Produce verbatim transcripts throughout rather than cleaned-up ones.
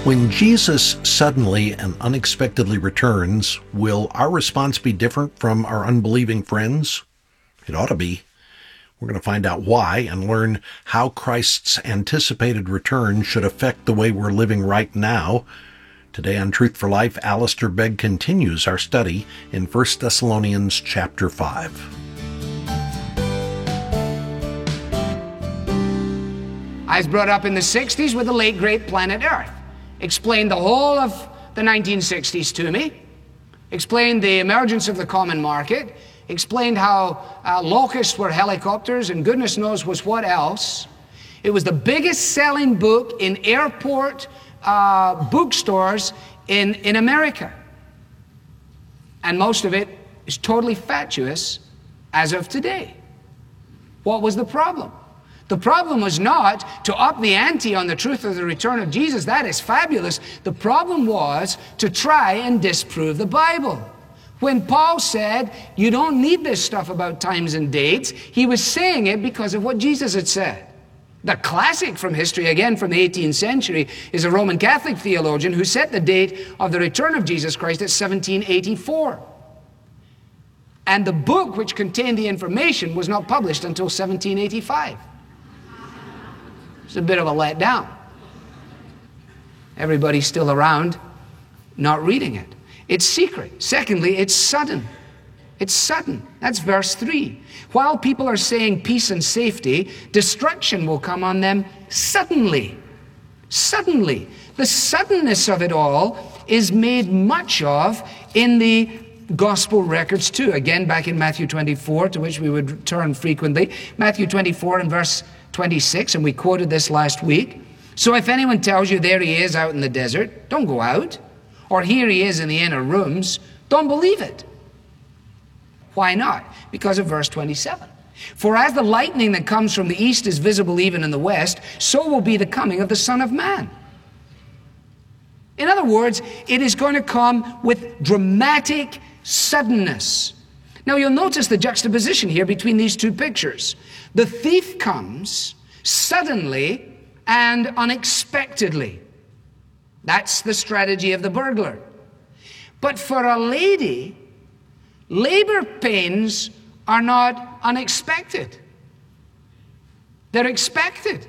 When Jesus suddenly and unexpectedly returns, will our response be different from our unbelieving friends? It ought to be. We're going to find out why and learn how Christ's anticipated return should affect the way we're living right now. Today on Truth for Life, Alistair Begg continues our study in First Thessalonians chapter five. I was brought up in the sixties with the late great Planet Earth. Explained the whole of the nineteen sixties to me, explained the emergence of the common market, explained how uh, locusts were helicopters and goodness knows was what else. It was the biggest selling book in airport uh, bookstores in, in America. And most of it is totally fatuous as of today. What was the problem? The problem was not to up the ante on the truth of the return of Jesus. That is fabulous. The problem was to try and disprove the Bible. When Paul said, you don't need this stuff about times and dates, he was saying it because of what Jesus had said. The classic from history, again from the eighteenth century, is a Roman Catholic theologian who set the date of the return of Jesus Christ at seventeen eighty-four. And the book which contained the information was not published until seventeen eighty-five. It's a bit of a letdown. Everybody's still around, not reading it. It's secret. Secondly, it's sudden. It's sudden. That's verse three. While people are saying peace and safety, destruction will come on them suddenly. Suddenly. The suddenness of it all is made much of in the gospel records too. Again, back in Matthew twenty-four, to which we would turn frequently. Matthew twenty-four and verse twenty-six, and we quoted this last week. So if anyone tells you there he is out in the desert, don't go out. Or here he is in the inner rooms, don't believe it. Why not? Because of verse twenty-seven. For as the lightning that comes from the east is visible even in the west, so will be the coming of the Son of Man. In other words, it is going to come with dramatic suddenness. Now you'll notice the juxtaposition here between these two pictures. The thief comes suddenly and unexpectedly. That's the strategy of the burglar. But for a lady, labor pains are not unexpected. They're expected.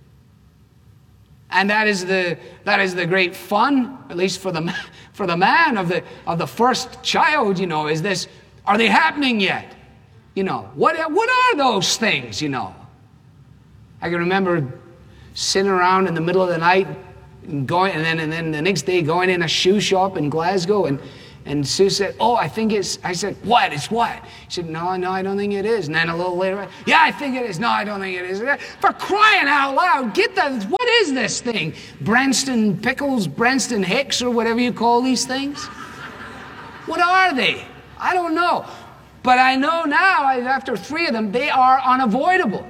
And that is the that is the great fun, at least for the for the man of the of the first child, you know, is this, are they happening yet? You know, what what are those things, you know? I can remember sitting around in the middle of the night and going, and then and then the next day going in a shoe shop in Glasgow, and and Sue said, "Oh, I think it's." I said, "What? It's what?" She said, "No, no, I don't think it is." And then a little later, "Yeah, I think it is." "No, I don't think it is." For crying out loud, get the, what is this thing? Branston Pickles, Branston Hicks, or whatever you call these things? What are they? I don't know. But I know now, after three of them, they are unavoidable.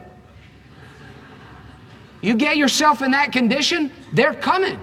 You get yourself in that condition, they're coming.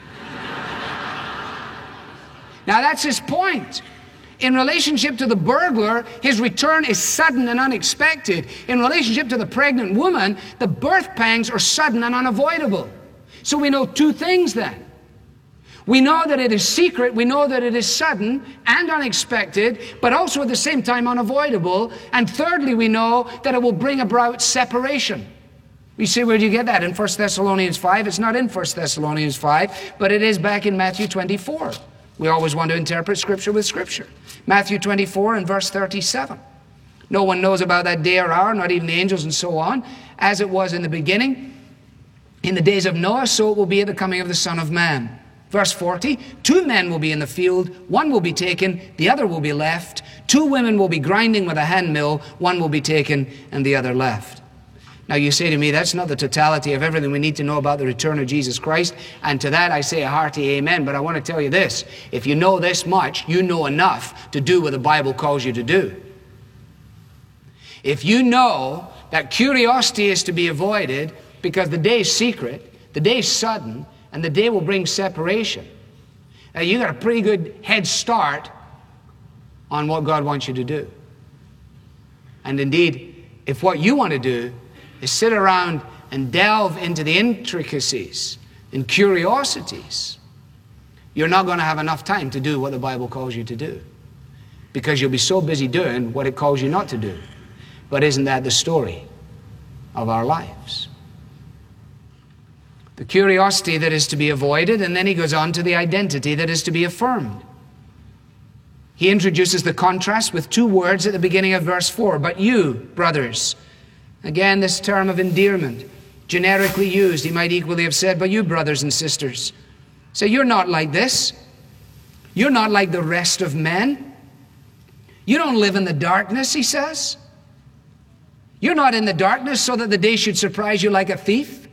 Now that's his point. In relationship to the burglar, his return is sudden and unexpected. In relationship to the pregnant woman, the birth pangs are sudden and unavoidable. So we know two things then. We know that it is secret, we know that it is sudden and unexpected, but also at the same time unavoidable. And thirdly, we know that it will bring about separation. You say, where do you get that? In First Thessalonians five? It's not in First Thessalonians five, but it is back in Matthew twenty-four. We always want to interpret Scripture with Scripture. Matthew twenty-four and verse thirty-seven. No one knows about that day or hour, not even the angels and so on. As it was in the beginning, in the days of Noah, so it will be at the coming of the Son of Man. Verse forty, two men will be in the field, one will be taken, the other will be left. Two women will be grinding with a handmill, one will be taken and the other left. Now you say to me, that's not the totality of everything we need to know about the return of Jesus Christ. And to that I say a hearty amen. But I want to tell you this. If you know this much, you know enough to do what the Bible calls you to do. If you know that curiosity is to be avoided because the day is secret, the day is sudden, and the day will bring separation, now you got a pretty good head start on what God wants you to do. And indeed, if what you want to do is sit around and delve into the intricacies and curiosities you're not going to have enough time to do what the Bible calls you to do, because you'll be so busy doing what it calls you not to do. But isn't that the story of our lives? The curiosity that is to be avoided, and then he goes on to the identity that is to be affirmed. He introduces the contrast with two words at the beginning of verse four. But you, brothers. Again, this term of endearment, generically used. He might equally have said, but you, brothers and sisters. So you're not like this. You're not like the rest of men. You don't live in the darkness, he says. You're not in the darkness so that the day should surprise you like a thief.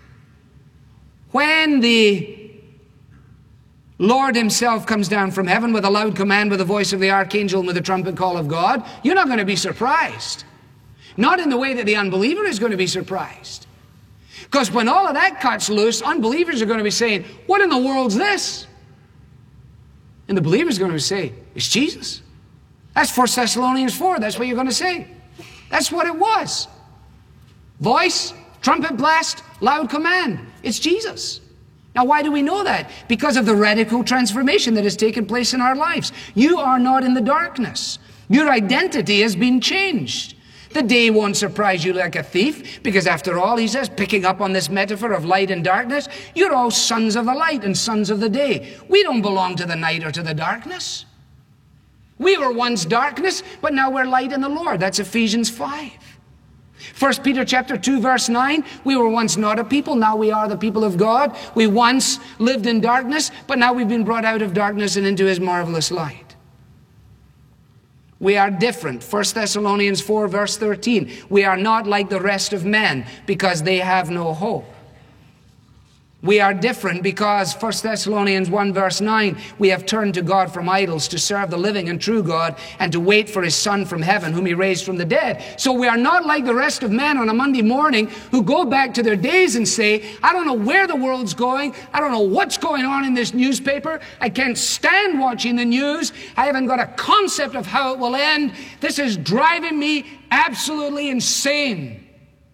When the Lord himself comes down from heaven with a loud command, with the voice of the archangel and with the trumpet call of God, you're not going to be surprised. Not in the way that the unbeliever is going to be surprised. Because when all of that cuts loose, unbelievers are going to be saying, what in the world's this? And the believer's going to say, it's Jesus. That's First Thessalonians four. That's what you're going to say. That's what it was. Voice, trumpet blast, loud command. It's Jesus. Now, why do we know that? Because of the radical transformation that has taken place in our lives. You are not in the darkness. Your identity has been changed. The day won't surprise you like a thief, because after all, he says, picking up on this metaphor of light and darkness, you're all sons of the light and sons of the day. We don't belong to the night or to the darkness. We were once darkness, but now we're light in the Lord. That's Ephesians five. First Peter chapter two, verse nine, we were once not a people, now we are the people of God. We once lived in darkness, but now we've been brought out of darkness and into his marvelous light. We are different. First Thessalonians four, verse thirteen, we are not like the rest of men because they have no hope. We are different because First Thessalonians one, verse nine, we have turned to God from idols to serve the living and true God and to wait for his Son from heaven, whom he raised from the dead. So we are not like the rest of men on a Monday morning who go back to their days and say, I don't know where the world's going. I don't know what's going on in this newspaper. I can't stand watching the news. I haven't got a concept of how it will end. This is driving me absolutely insane.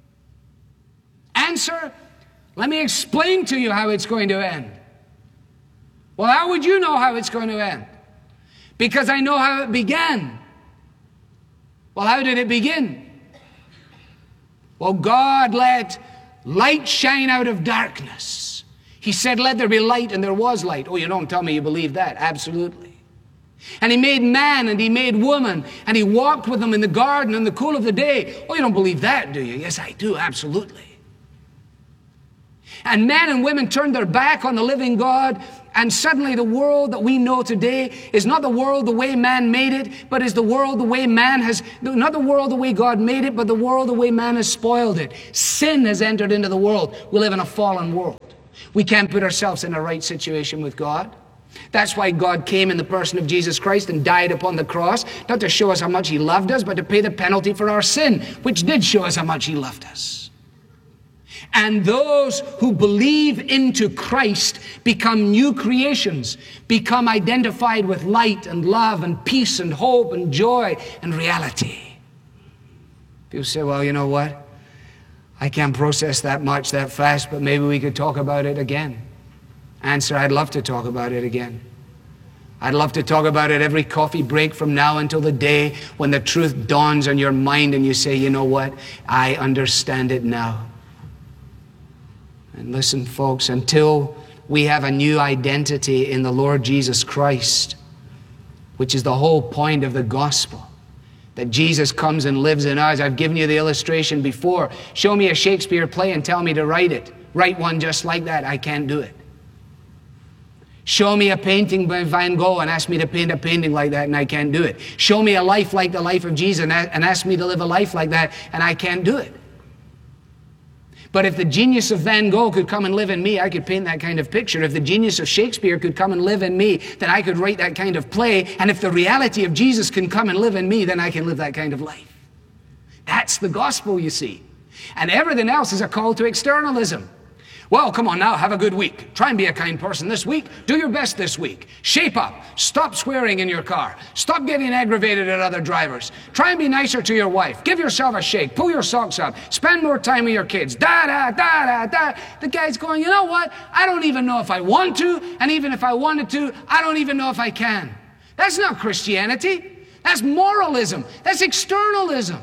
Answer, let me explain to you how it's going to end. Well, how would you know how it's going to end? Because I know how it began. Well, how did it begin? Well, God let light shine out of darkness. He said, let there be light, and there was light. Oh, you don't tell me you believe that. Absolutely. And he made man and he made woman, and he walked with them in the garden in the cool of the day. Oh, you don't believe that, do you? Yes, I do. Absolutely. And men and women turned their back on the living God, and suddenly the world that we know today is not the world the way man made it, but is the world the way man has, not the world the way God made it, but the world the way man has spoiled it. Sin has entered into the world. We live in a fallen world. We can't put ourselves in a right situation with God. That's why God came in the person of Jesus Christ and died upon the cross, not to show us how much he loved us, but to pay the penalty for our sin, which did show us how much he loved us. And those who believe into Christ become new creations, become identified with light and love and peace and hope and joy and reality. People say, well, you know what? I can't process that much that fast, but maybe we could talk about it again. Answer, I'd love to talk about it again. I'd love to talk about it every coffee break from now until the day when the truth dawns on your mind and you say, you know what? I understand it now. And listen, folks, until we have a new identity in the Lord Jesus Christ, which is the whole point of the gospel, that Jesus comes and lives in us. I've given you the illustration before. Show me a Shakespeare play and tell me to write it. Write one just like that. I can't do it. Show me a painting by Van Gogh and ask me to paint a painting like that, and I can't do it. Show me a life like the life of Jesus and ask me to live a life like that, and I can't do it. But if the genius of Van Gogh could come and live in me, I could paint that kind of picture. If the genius of Shakespeare could come and live in me, then I could write that kind of play. And if the reality of Jesus can come and live in me, then I can live that kind of life. That's the gospel, you see. And everything else is a call to externalism. Well, come on now, have a good week. Try and be a kind person this week. Do your best this week. Shape up. Stop swearing in your car. Stop getting aggravated at other drivers. Try and be nicer to your wife. Give yourself a shake. Pull your socks up. Spend more time with your kids. Da, da, da, da, da. The guy's going, you know what? I don't even know if I want to, and even if I wanted to, I don't even know if I can. That's not Christianity. That's moralism. That's externalism.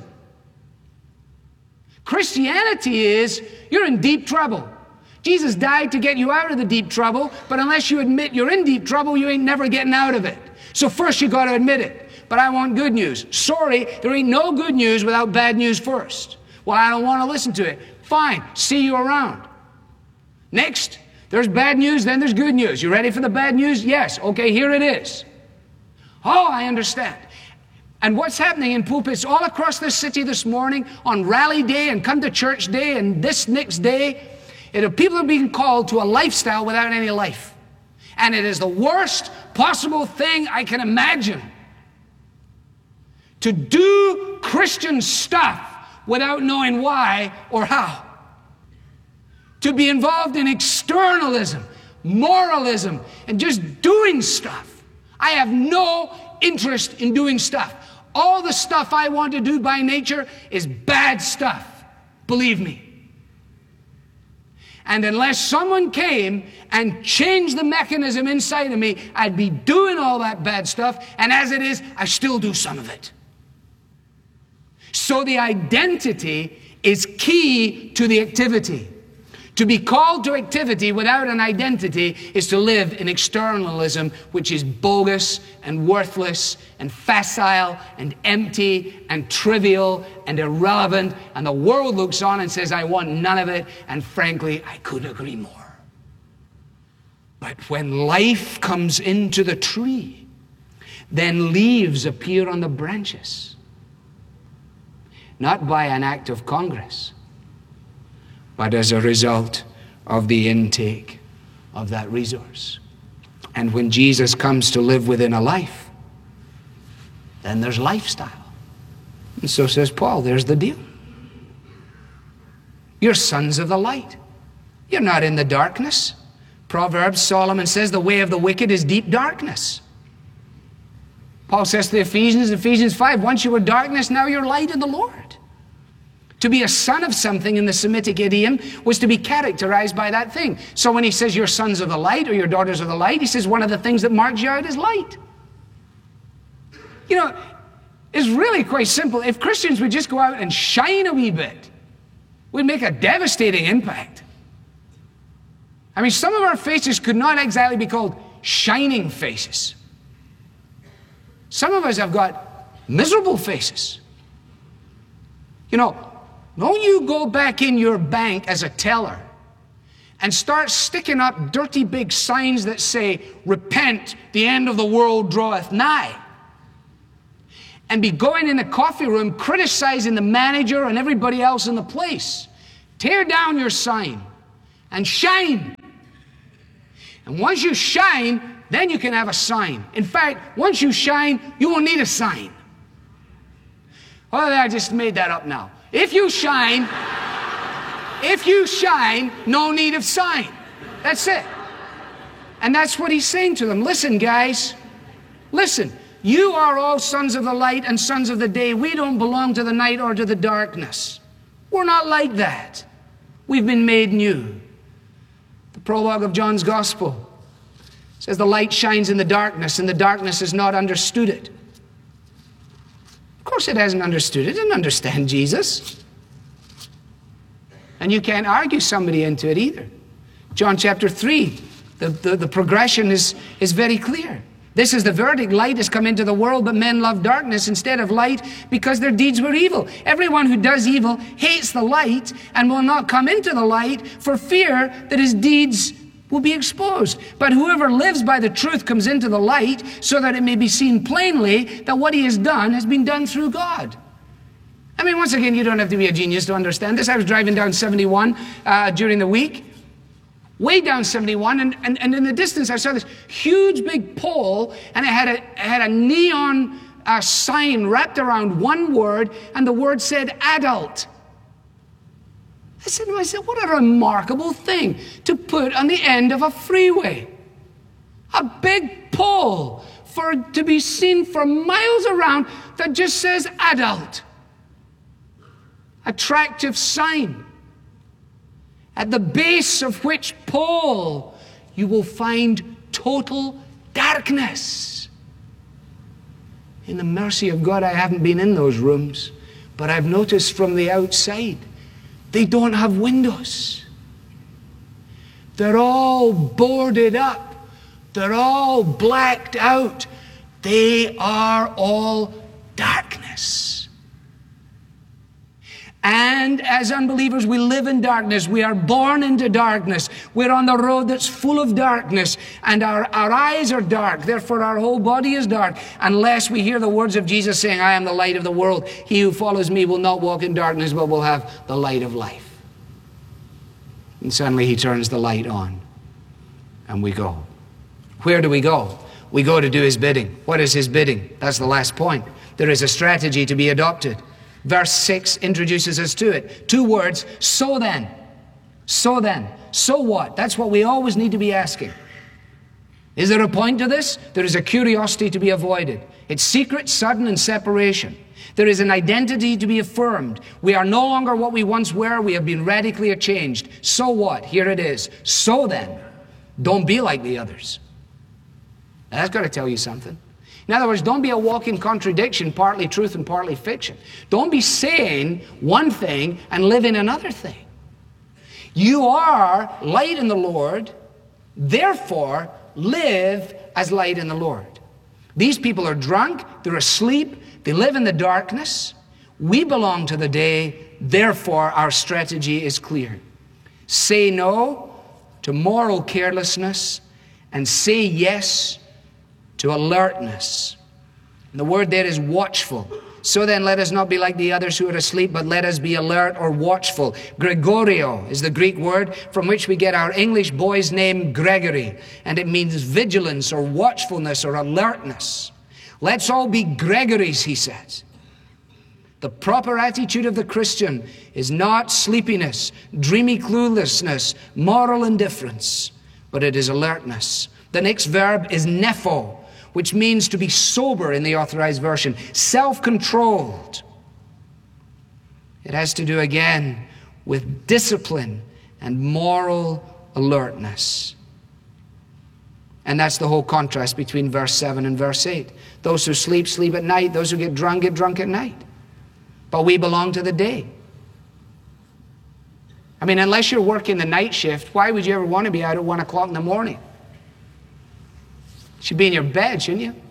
Christianity is, you're in deep trouble. Jesus died to get you out of the deep trouble, but unless you admit you're in deep trouble, you ain't never getting out of it. So first you got to admit it. But I want good news. Sorry, there ain't no good news without bad news first. Well, I don't want to listen to it. Fine, see you around. Next, there's bad news, then there's good news. You ready for the bad news? Yes. Okay, here it is. Oh, I understand. And what's happening in pulpits all across this city this morning on rally day and come to church day and this next day, it, people are being called to a lifestyle without any life. And it is the worst possible thing I can imagine. To do Christian stuff without knowing why or how. To be involved in externalism, moralism, and just doing stuff. I have no interest in doing stuff. All the stuff I want to do by nature is bad stuff. Believe me. And unless someone came and changed the mechanism inside of me, I'd be doing all that bad stuff. And as it is, I still do some of it. So the identity is key to the activity. To be called to activity without an identity is to live in externalism, which is bogus and worthless and facile and empty and trivial and irrelevant. And the world looks on and says, I want none of it. And frankly, I couldn't agree more. But when life comes into the tree, then leaves appear on the branches. Not by an act of Congress, but as a result of the intake of that resource. And when Jesus comes to live within a life, then there's lifestyle. And so says Paul, there's the deal. You're sons of the light. You're not in the darkness. Proverbs, Solomon says, the way of the wicked is deep darkness. Paul says to the Ephesians, Ephesians five, once you were darkness, now you're light in the Lord. To be a son of something in the Semitic idiom was to be characterized by that thing. So when he says you're sons of the light or you're daughters of the light, he says one of the things that marks you out is light. You know, it's really quite simple. If Christians would just go out and shine a wee bit, we'd make a devastating impact. I mean, some of our faces could not exactly be called shining faces. Some of us have got miserable faces. You know, don't you go back in your bank as a teller and start sticking up dirty big signs that say, repent, the end of the world draweth nigh. And be going in the coffee room criticizing the manager and everybody else in the place. Tear down your sign and shine. And once you shine, then you can have a sign. In fact, once you shine, you won't need a sign. Well, I just made that up now. If you shine, if you shine, no need of sign. That's it. And that's what he's saying to them. Listen, guys, listen. You are all sons of the light and sons of the day. We don't belong to the night or to the darkness. We're not like that. We've been made new. The prologue of John's Gospel says the light shines in the darkness and the darkness has not understood it. Of course it hasn't understood it. It didn't understand Jesus. And you can't argue somebody into it either. John chapter three, the, the, the progression is, is very clear. This is the verdict. Light has come into the world, but men love darkness instead of light because their deeds were evil. Everyone who does evil hates the light and will not come into the light for fear that his deeds will be exposed. But whoever lives by the truth comes into the light so that it may be seen plainly that what he has done has been done through God. I mean, once again, you don't have to be a genius to understand this. I was driving down seventy-one uh, during the week, way down seventy-one, and, and, and in the distance I saw this huge big pole, and it had a, it had a neon uh, sign wrapped around one word, and the word said adult. I said to myself, what a remarkable thing to put on the end of a freeway. A big pole for to be seen for miles around that just says adult. Attractive sign. At the base of which pole you will find total darkness. In the mercy of God, I haven't been in those rooms, but I've noticed from the outside, they don't have windows. They're all boarded up. They're all blacked out. They are all darkness. And as unbelievers, we live in darkness. We are born into darkness. We're on the road that's full of darkness. And our, our eyes are dark. Therefore, our whole body is dark. Unless we hear the words of Jesus saying, I am the light of the world. He who follows me will not walk in darkness, but will have the light of life. And suddenly he turns the light on. And we go. Where do we go? We go to do his bidding. What is his bidding? That's the last point. There is a strategy to be adopted. Verse six introduces us to it. Two words, so then. So then. So what? That's what we always need to be asking. Is there a point to this? There is a curiosity to be avoided. It's secret, sudden, and separation. There is an identity to be affirmed. We are no longer what we once were. We have been radically changed. So what? Here it is. So then, don't be like the others. Now, that's got to tell you something. In other words, don't be a walking contradiction, partly truth and partly fiction. Don't be saying one thing and living another thing. You are light in the Lord, therefore live as light in the Lord. These people are drunk, they're asleep, they live in the darkness. We belong to the day, therefore our strategy is clear. Say no to moral carelessness and say yes to alertness. And the word there is watchful. So then let us not be like the others who are asleep, but let us be alert or watchful. Gregorio is the Greek word from which we get our English boy's name Gregory. And it means vigilance or watchfulness or alertness. Let's all be Gregories, he says. The proper attitude of the Christian is not sleepiness, dreamy cluelessness, moral indifference, but it is alertness. The next verb is nepho, which means to be sober in the Authorized Version, self-controlled. It has to do again with discipline and moral alertness. And that's the whole contrast between verse seven and verse eight. Those who sleep, sleep at night. Those who get drunk, get drunk at night. But we belong to the day. I mean, unless you're working the night shift, why would you ever want to be out at one o'clock in the morning? You should be in your bed, shouldn't you?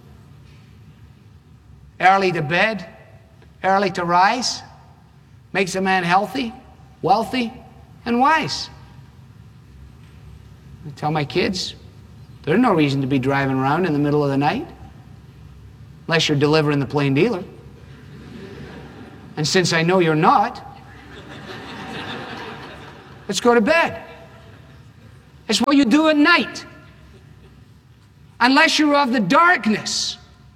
Early to bed, early to rise, makes a man healthy, wealthy, and wise. I tell my kids, there's no reason to be driving around in the middle of the night, unless you're delivering the plain dealer. And since I know you're not, let's go to bed. It's what you do at night. Unless you're of the darkness.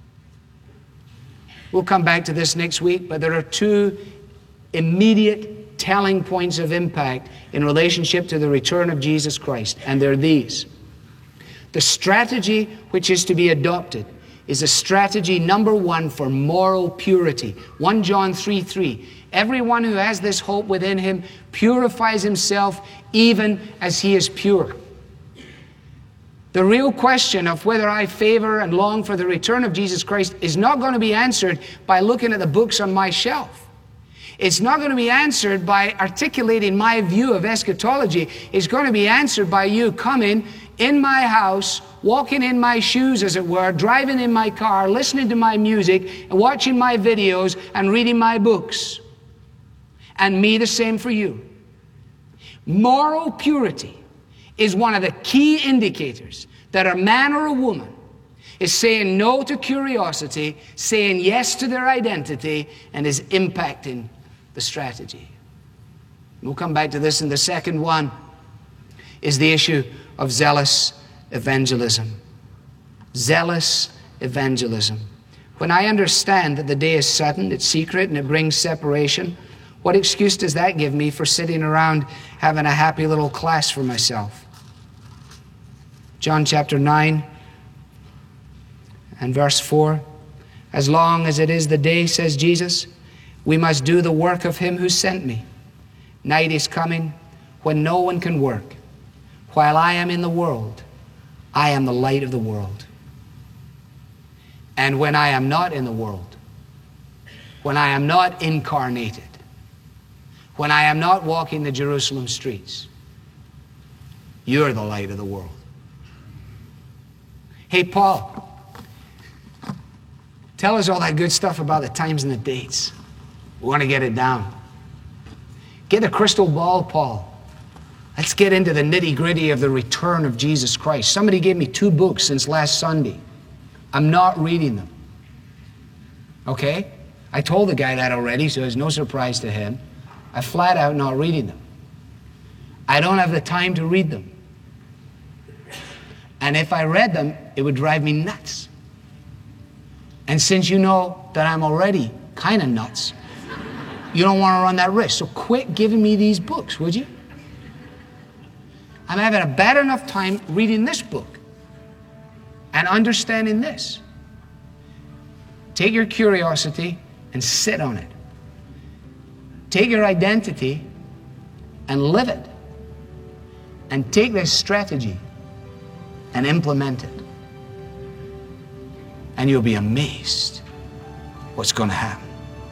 We'll come back to this next week, but there are two immediate telling points of impact in relationship to the return of Jesus Christ, and they're these. The strategy which is to be adopted is a strategy, number one, for moral purity. First John three three. Everyone who has this hope within him purifies himself even as he is pure. The real question of whether I favor and long for the return of Jesus Christ is not going to be answered by looking at the books on my shelf. It's not going to be answered by articulating my view of eschatology. It's going to be answered by you coming in my house, walking in my shoes, as it were, driving in my car, listening to my music, and watching my videos, and reading my books. And me the same for you. Moral purity is one of the key indicators that a man or a woman is saying no to curiosity, saying yes to their identity, and is impacting the strategy. We'll come back to this, and the second one is the issue of zealous evangelism. Zealous evangelism. When I understand that the day is sudden, it's secret, and it brings separation, What excuse does that give me for sitting around having a happy little class for myself? John chapter nine and verse four. As long as it is the day, says Jesus, we must do the work of him who sent me. Night is coming when no one can work. While I am in the world, I am the light of the world. And when I am not in the world, when I am not incarnated, when I am not walking the Jerusalem streets, you're the light of the world. Hey, Paul, tell us all that good stuff about the times and the dates. We want to get it down. Get a crystal ball, Paul. Let's get into the nitty-gritty of the return of Jesus Christ. Somebody gave me two books since last Sunday. I'm not reading them. Okay? I told the guy that already, so it's no surprise to him. I flat out not reading them. I don't have the time to read them. And if I read them, it would drive me nuts. And since you know that I'm already kind of nuts, you don't want to run that risk. So quit giving me these books, would you? I'm having a bad enough time reading this book and understanding this. Take your curiosity and sit on it. Take your identity and live it. And take this strategy and implement it. And you'll be amazed what's going to happen.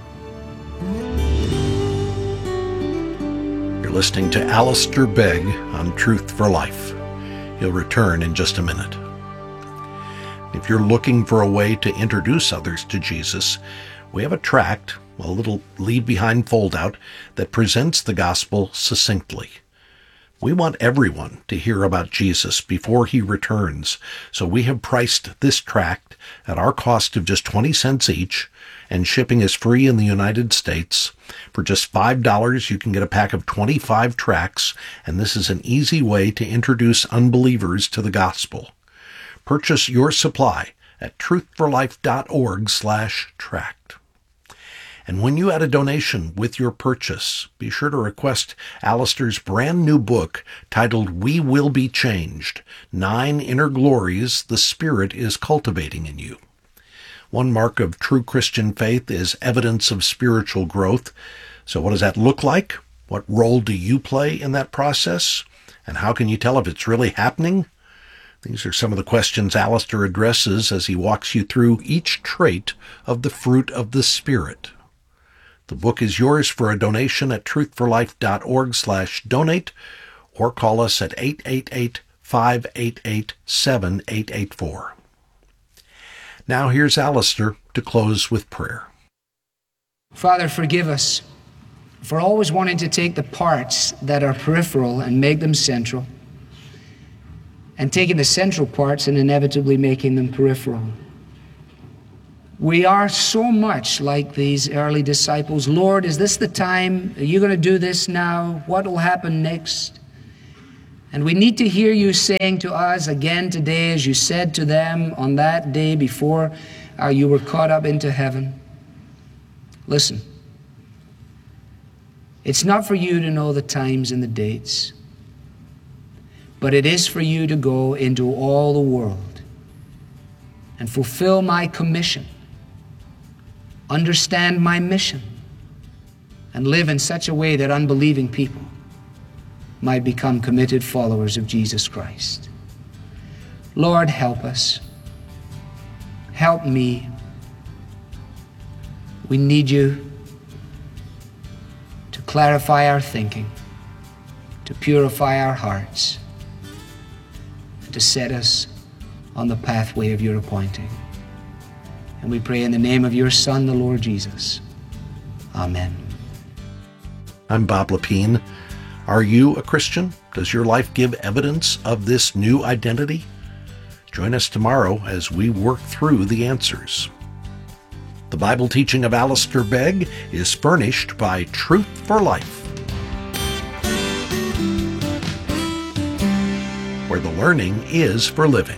You're listening to Alistair Begg on Truth for Life. He'll return in just a minute. If you're looking for a way to introduce others to Jesus, we have a tract, a little leave-behind fold-out, that presents the gospel succinctly. We want everyone to hear about Jesus before he returns, so we have priced this tract at our cost of just twenty cents each, and shipping is free in the United States. For just five dollars, you can get a pack of twenty-five tracts, and this is an easy way to introduce unbelievers to the gospel. Purchase your supply at truthforlife.org slash tract. And when you add a donation with your purchase, be sure to request Alistair's brand new book titled We Will Be Changed, Nine Inner Glories the Spirit is Cultivating in You. One mark of true Christian faith is evidence of spiritual growth. So what does that look like? What role do you play in that process? And how can you tell if it's really happening? These are some of the questions Alistair addresses as he walks you through each trait of the fruit of the Spirit. The book is yours for a donation at truthforlife.org slash donate, or call us at eight eight eight, five eight eight, seven eight eight four. Now here's Alistair to close with prayer. Father, forgive us for always wanting to take the parts that are peripheral and make them central, and taking the central parts and inevitably making them peripheral. We are so much like these early disciples. Lord, is this the time? Are you going to do this now? What will happen next? And we need to hear you saying to us again today, as you said to them on that day before uh, you were caught up into heaven. Listen, it's not for you to know the times and the dates, but it is for you to go into all the world and fulfill my commission, understand my mission, and live in such a way that unbelieving people might become committed followers of Jesus Christ. Lord, help us. Help me. We need you to clarify our thinking, to purify our hearts, and to set us on the pathway of your appointing. And we pray in the name of your Son, the Lord Jesus. Amen. I'm Bob Lepine. Are you a Christian? Does your life give evidence of this new identity? Join us tomorrow as we work through the answers. The Bible teaching of Alistair Begg is furnished by Truth for Life, where the learning is for living.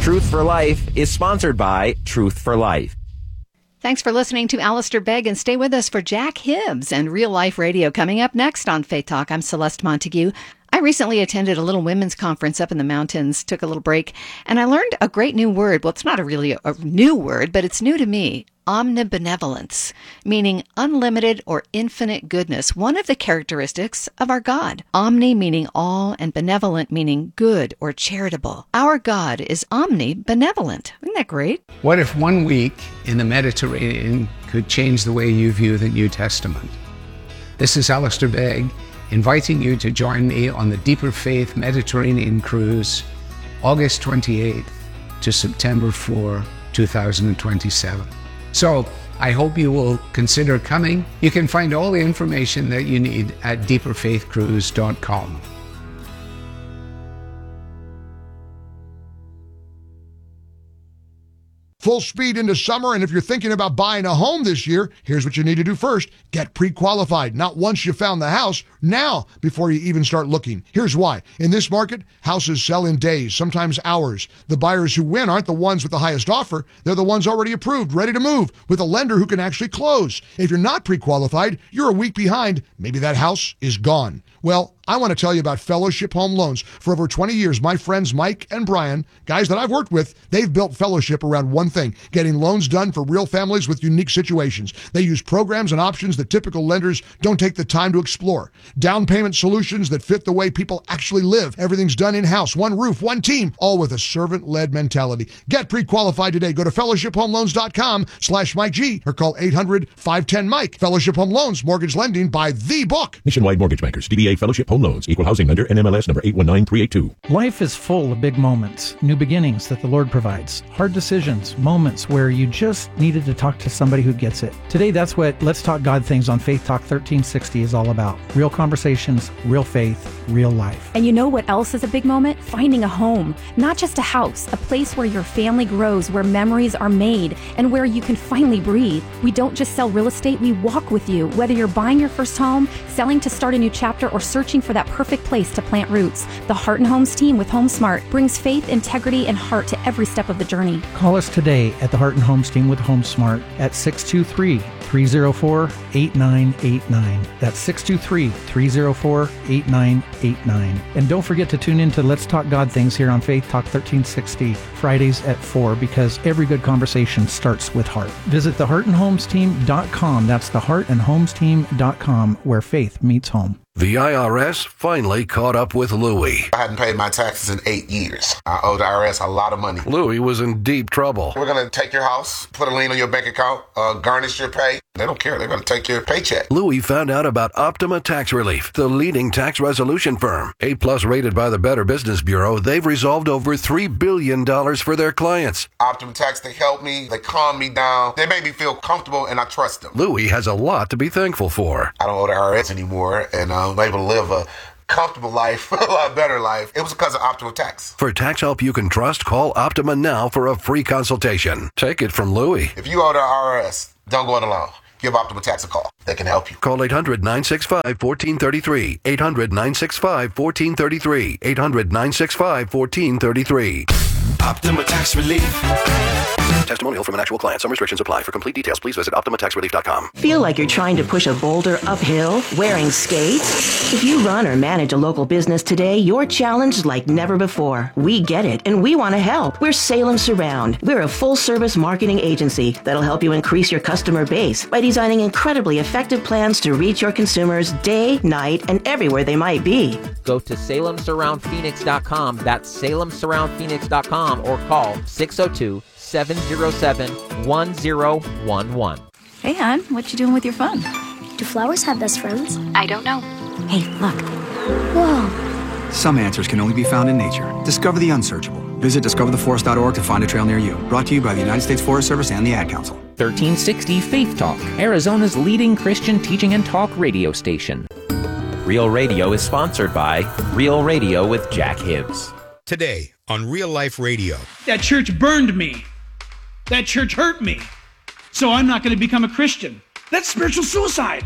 Truth for Life is sponsored by Truth for Life. Thanks for listening to Alistair Begg, and stay with us for Jack Hibbs and Real Life Radio coming up next on Faith Talk. I'm Celeste Montague. I recently attended a little women's conference up in the mountains, took a little break, and I learned a great new word. Well, it's not a really a new word, but it's new to me. Omnibenevolence, meaning unlimited or infinite goodness, one of the characteristics of our God. Omni meaning all, and benevolent meaning good or charitable. Our God is omnibenevolent. Isn't that great? What if one week in the Mediterranean could change the way you view the New Testament? This is Alistair Begg, inviting you to join me on the Deeper Faith Mediterranean Cruise, August twenty-eighth to September fourth, two thousand twenty-seven. So I hope you will consider coming. You can find all the information that you need at deeper faith cruise dot com. Full speed into summer, and if you're thinking about buying a home this year, here's what you need to do first. Get pre-qualified. Not once you found the house, now before you even start looking. Here's why. In this market, houses sell in days, sometimes hours. The buyers who win aren't the ones with the highest offer. They're the ones already approved, ready to move, with a lender who can actually close. If you're not pre-qualified, you're a week behind. Maybe that house is gone. Well, I want to tell you about Fellowship Home Loans. For over twenty years, my friends Mike and Brian, guys that I've worked with, they've built Fellowship around one thing, getting loans done for real families with unique situations. They use programs and options that typical lenders don't take the time to explore. Down payment solutions that fit the way people actually live. Everything's done in-house, one roof, one team, all with a servant-led mentality. Get pre-qualified today. Go to fellowship home loans dot com slash Mike G or call eight hundred, five one zero, Mike. Fellowship Home Loans, mortgage lending by the book. Nationwide Mortgage Bankers, D B A Fellowship Home Loans, Equal Housing Lender, N M L S number eight one nine three eight two. Life is full of big moments, new beginnings that the Lord provides, hard decisions, moments where you just needed to talk to somebody who gets it. Today, that's what Let's Talk God Things on Faith Talk thirteen sixty is all about. Real conversations, real faith, real life. And you know what else is a big moment? Finding a home. Not just a house, a place where your family grows, where memories are made, and where you can finally breathe. We don't just sell real estate, we walk with you. Whether you're buying your first home, selling to start a new chapter, or searching for that perfect place to plant roots, the Heart and Homes team with HomeSmart brings faith, integrity, and heart to every step of the journey. Call us today at the Heart and Homes team with HomeSmart at six two three, three oh four, eight nine eight nine. That's six two three, three oh four, eight nine eight nine. And don't forget to tune in to Let's Talk God Things here on Faith Talk thirteen sixty, Fridays at four, because every good conversation starts with heart. Visit the heart and homes team dot com. That's the heart and homes team dot com, where faith meets home. The I R S finally caught up with Louie. I hadn't paid my taxes in eight years. I owe the I R S a lot of money. Louie was in deep trouble. We're going to take your house, put a lien on your bank account, uh, garnish your pay. They don't care. They're going to take your paycheck. Louie found out about Optima Tax Relief, the leading tax resolution firm. A-plus rated by the Better Business Bureau, they've resolved over three billion dollars for their clients. Optima Tax, they help me. They calm me down. They make me feel comfortable, and I trust them. Louie has a lot to be thankful for. I don't owe the I R S anymore, and uh, I'm able to live a comfortable life, a lot better life. It was because of Optima Tax. For tax help you can trust, call Optima now for a free consultation. Take it from Louie. If you owe the I R S, don't go it alone. Give Optima Tax a call. They can help you. Call eight hundred, nine six five, one four three three. eight hundred, nine six five, one four three three. eight hundred, nine six five, one four three three. Optima Tax Relief. Testimonial from an actual client. Some restrictions apply. For complete details, please visit optima tax relief dot com. Feel like you're trying to push a boulder uphill wearing skates? If you run or manage a local business today, you're challenged like never before. We get it, and we want to help. We're Salem Surround. We're a full-service marketing agency that'll help you increase your customer base by designing incredibly effective plans to reach your consumers day, night, and everywhere they might be. Go to salem surround phoenix dot com. That's salem surround phoenix dot com or call six oh two, seven oh seven, one oh one one. Hey, hon, what you doing with your phone? Do flowers have best friends? I don't know. Hey, look. Whoa. Some answers can only be found in nature. Discover the unsearchable. Visit discover the forest dot org to find a trail near you. Brought to you by the United States Forest Service and the Ad Council. thirteen sixty Faith Talk, Arizona's leading Christian teaching and talk radio station. Real Radio is sponsored by Real Radio with Jack Hibbs. Today on Real Life Radio. That church burned me. That church hurt me. So I'm not going to become a Christian. That's spiritual suicide.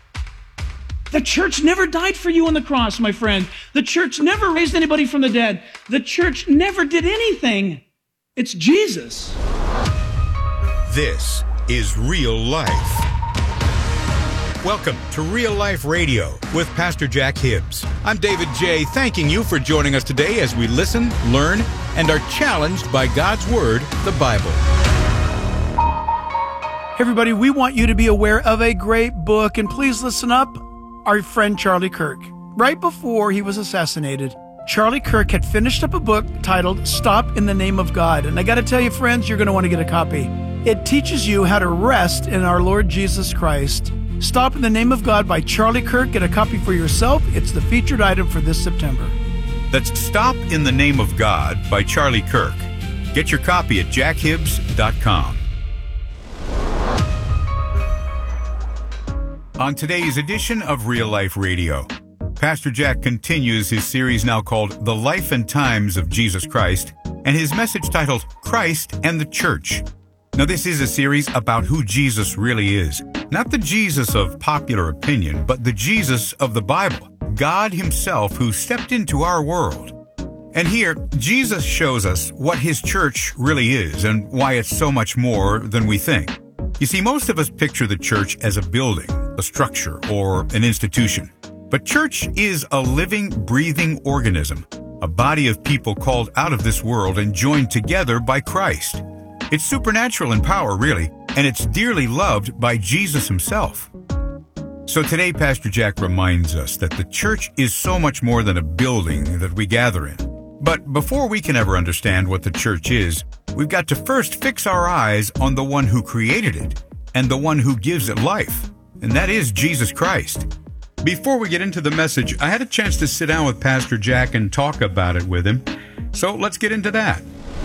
The church never died for you on the cross, my friend. The church never raised anybody from the dead. The church never did anything It's Jesus. This is Real Life. Welcome to Real Life Radio with Pastor Jack Hibbs. I'm David J., thanking you for joining us today as we listen, learn, and are challenged by God's Word, the Bible. Hey everybody, we want you to be aware of a great book, and please listen up. Our friend Charlie Kirk. Right before he was assassinated, Charlie Kirk had finished up a book titled Stop in the Name of God. And I got to tell you, friends, you're going to want to get a copy. It teaches you how to rest in our Lord Jesus Christ. Stop in the Name of God by Charlie Kirk. Get a copy for yourself. It's the featured item for this September. That's Stop in the Name of God by Charlie Kirk. Get your copy at jack hibbs dot com. On today's edition of Real Life Radio, Pastor Jack continues his series now called The Life and Times of Jesus Christ, and his message titled Christ and the Church. Now, this is a series about who Jesus really is. Not the Jesus of popular opinion, but the Jesus of the Bible, God himself who stepped into our world. And here, Jesus shows us what his church really is and why it's so much more than we think. You see, most of us picture the church as a building, a structure, or an institution. But church is a living, breathing organism, a body of people called out of this world and joined together by Christ. It's supernatural in power, really, and it's dearly loved by Jesus himself. So today, Pastor Jack reminds us that the church is so much more than a building that we gather in. But before we can ever understand what the church is, we've got to first fix our eyes on the one who created it and the one who gives it life, and that is Jesus Christ. Before we get into the message, I had a chance to sit down with Pastor Jack and talk about it with him. So let's get into that.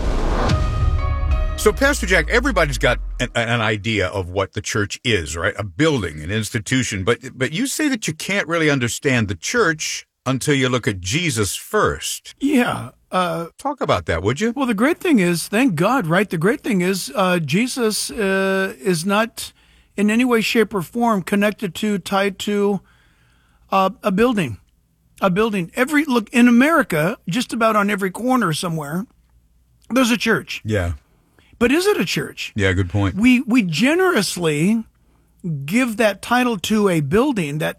So, Pastor Jack, everybody's got an, an idea of what the church is, right? A building, an institution. But but you say that you can't really understand the church until you look at Jesus first. Yeah. Uh, Talk about that, would you? Well, the great thing is, thank God, right? The great thing is uh, Jesus uh, is not in any way, shape, or form connected to, tied to uh, a building. A building. Every look in America, just about on every corner somewhere, there's a church. Yeah. But is it a church? Yeah, good point. We we generously give that title to a building that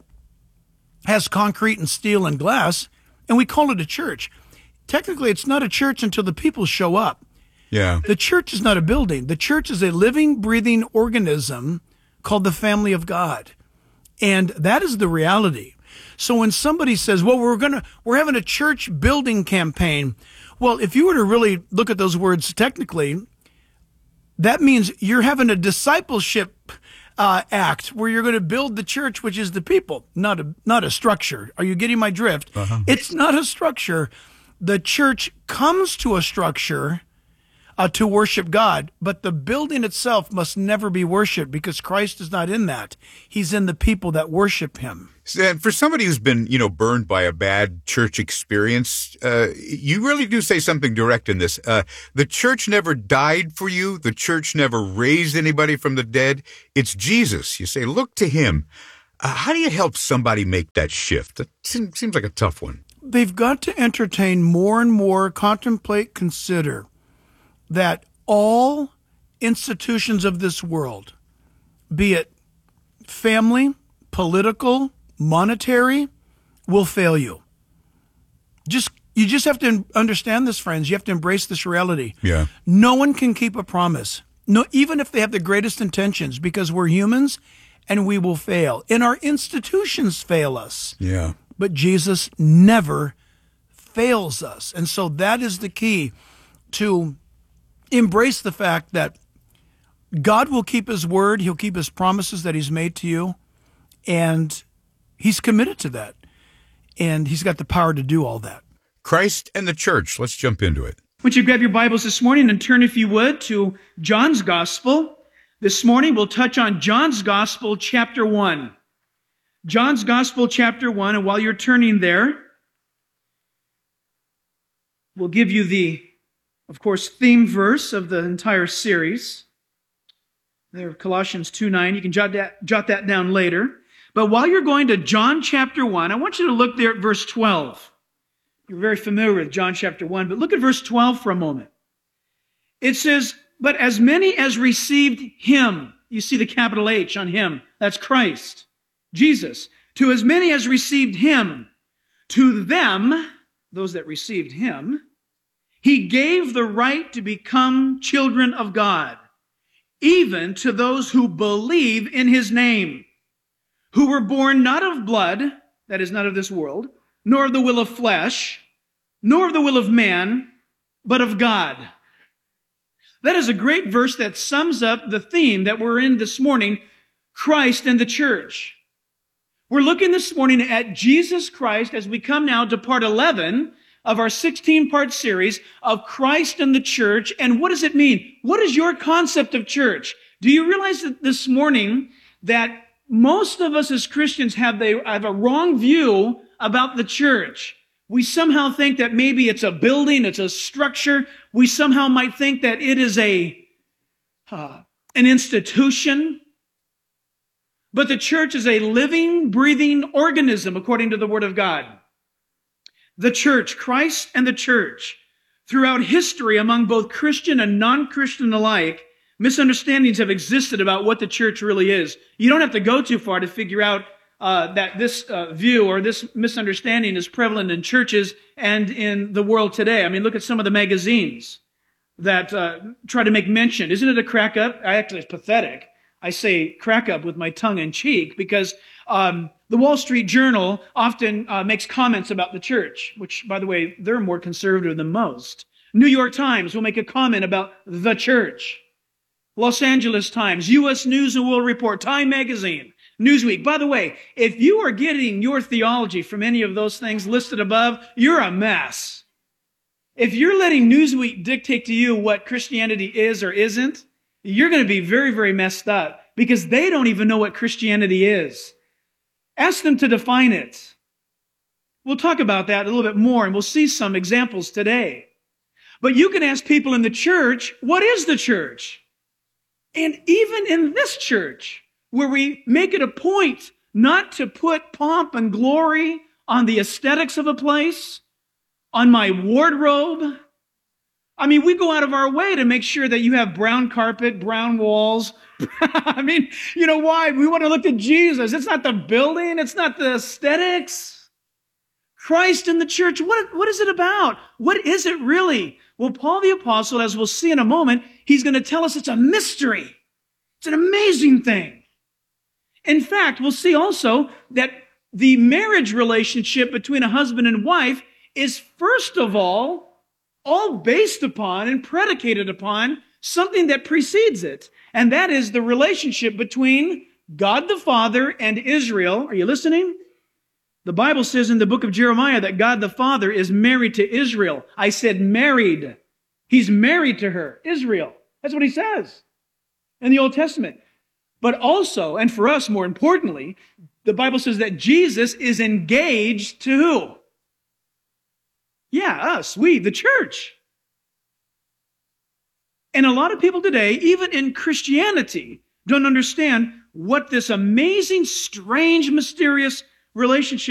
has concrete and steel and glass, and we call it a church. Technically, it's not a church until the people show up. Yeah. The church is not a building. The church is a living, breathing organism called the family of God. And that is the reality. So when somebody says, well, we're gonna we're having a church building campaign, well, if you were to really look at those words technically, that means you're having a discipleship uh, act where you're going to build the church, which is the people, not a not a structure. Are you getting my drift? Uh-huh. It's not a structure. The church comes to a structure uh, to worship God, but the building itself must never be worshiped because Christ is not in that. He's in the people that worship him. And for somebody who's been, you know, burned by a bad church experience, uh, you really do say something direct in this. Uh, the church never died for you. The church never raised anybody from the dead. It's Jesus. You say, look to him. Uh, how do you help somebody make that shift? That seems, seems like a tough one. They've got to entertain more and more, contemplate, consider that all institutions of this world, be it family, political, monetary, will fail you. Just you just have to understand this, friends. You have to embrace this reality. Yeah. No one can keep a promise. No, even if they have the greatest intentions, because we're humans and we will fail. And our institutions fail us. Yeah. But Jesus never fails us. And so that is the key, to embrace the fact that God will keep his word. He'll keep his promises that he's made to you. And he's committed to that. And he's got the power to do all that. Christ and the church. Let's jump into it. Why don't you grab your Bibles this morning and turn, if you would, to John's Gospel. This morning we'll touch on John's Gospel, chapter one. John's Gospel, chapter one. And while you're turning there, we'll give you the, of course, theme verse of the entire series. There, Colossians two nine. You can jot that, jot that down later. But while you're going to John chapter one, I want you to look there at verse twelve. You're very familiar with John chapter one, but look at verse twelve for a moment. It says, but as many as received him, you see the capital H on him, that's Christ, Jesus. To as many as received him, to them, those that received him, he gave the right to become children of God, even to those who believe in his name, who were born not of blood, that is not of this world, nor of the will of flesh, nor of the will of man, but of God. That is a great verse that sums up the theme that we're in this morning, Christ and the church. We're looking this morning at Jesus Christ as we come now to part eleven of our sixteen-part series of Christ and the church. And what does it mean? What is your concept of church? Do you realize that this morning that most of us as Christians have, the, have a wrong view about the church? We somehow think that maybe it's a building, it's a structure. We somehow might think that it is a uh, an institution. But the church is a living, breathing organism, according to the Word of God. The church, Christ and the church. Throughout history, among both Christian and non-Christian alike, misunderstandings have existed about what the church really is. You don't have to go too far to figure out uh, that this uh, view or this misunderstanding is prevalent in churches and in the world today. I mean, look at some of the magazines that uh, try to make mention. Isn't it a crack up? Actually, it's pathetic. I say crack up with my tongue in cheek because um, the Wall Street Journal often uh, makes comments about the church, which, by the way, they're more conservative than most. New York Times will make a comment about the church. Los Angeles Times, U S News and World Report, Time Magazine, Newsweek. By the way, if you are getting your theology from any of those things listed above, you're a mess. If you're letting Newsweek dictate to you what Christianity is or isn't, you're going to be very, very messed up because they don't even know what Christianity is. Ask them to define it. We'll talk about that a little bit more, and we'll see some examples today. But you can ask people in the church, what is the church? And even in this church, where we make it a point not to put pomp and glory on the aesthetics of a place, on my wardrobe. I mean, we go out of our way to make sure that you have brown carpet, brown walls. I mean, you know why? We want to look at Jesus. It's not the building. It's not the aesthetics. Christ and the church, what, what is it about? What is it really? Well, Paul the Apostle, as we'll see in a moment, he's going to tell us it's a mystery. It's an amazing thing. In fact, we'll see also that the marriage relationship between a husband and wife is, first of all, all based upon and predicated upon something that precedes it. And that is the relationship between God the Father and Israel. Are you listening? The Bible says in the book of Jeremiah that God the Father is married to Israel. I said married. He's married to her, Israel. That's what he says in the Old Testament. But also, and for us more importantly, the Bible says that Jesus is engaged to who? Yeah, us, we, the church. And a lot of people today, even in Christianity, don't understand what this amazing, strange, mysterious relationship